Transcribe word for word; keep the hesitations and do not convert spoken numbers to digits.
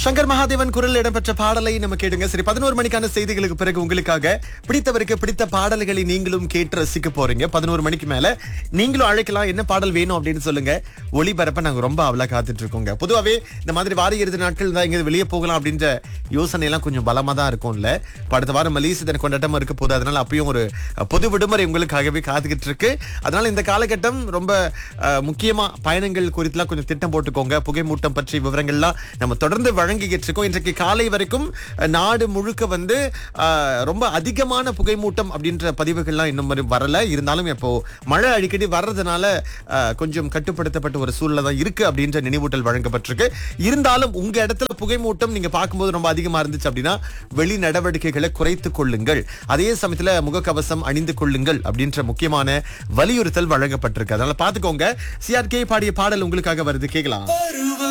சங்கர் மகாதேவன் குரல் இடம்பெற்ற பாடலை நம்ம கேடுங்க. சரி, பதினோரு மணிக்கான செய்திகளுக்கு பிறகு உங்களுக்காக பிடித்தவருக்கு பிடித்த பாடல்களை நீங்களும் கேட்டு ரசிக்க போறீங்க. பதினோரு மணிக்கு மேல நீங்களும் அழைக்கலாம். என்ன பாடல் வேணும் அப்படின்னு சொல்லுங்க. ஒளிபரப்ப நாங்க ரொம்ப அவளா காத்துட்டு இருக்கோங்க. பொதுவாவே இந்த மாதிரி வார இறுதி நாட்கள் தான் எங்க வெளியே போகலாம் அப்படின்ற யோசனை எல்லாம் கொஞ்சம் பலமா தான் இருக்கும்ல. இப்ப அடுத்த வாரம் மலீசிதன் கொண்டாட்டமா இருக்க போது, அதனால அப்பயும் ஒரு பொது விடுமுறை உங்களுக்காகவே காத்துக்கிட்டு இருக்கு. அதனால இந்த காலகட்டம் ரொம்ப அஹ், முக்கியமா பயணங்கள் குறித்துலாம் கொஞ்சம் திட்டம் போட்டுக்கோங்க. புகைமூட்டம் பற்றி விவரங்கள்லாம் நம்ம தொடர்ந்து வழங்கிக்கிட்டு இருக்கோம். இன்றைக்கு காலை வரைக்கும் அஹ், நாடு முழுக்க வந்து அஹ், ரொம்ப அதிகமான புகைமூட்டம் அப்படின்ற பதிவுகள்லாம் இன்னும் வரை வரல. இருந்தாலும் இப்போ மழை அடிக்கடி வர்றதுனால அஹ், கொஞ்சம் கட்டுப்படுத்தப்பட்ட ஒரு சூழ்நிலை தான் இருக்கு அப்படின்ற நினைவூட்டல் வழங்கப்பட்டிருக்கு. இருந்தாலும் உங்க இடத்துல புகைமூட்டம் நீங்க பார்க்கும்போது ரொம்ப அதிகமா இருந்துச்சு அப்படின்னா வெளி நடவடிக்கைகளை குறைத்துக் கொள்ளுங்கள். அதே சமயத்துல முகக்கவசம் அணிந்து கொள்ளுங்கள் அப்படின்ற முக்கியமான வலியுறுத்தல் வழங்கப்பட்டிருக்கு. அதனால பாத்துக்கோங்க. சிஆர்கே பாடிய பாடல் உங்களுக்காக வருது, கேட்கலாம்.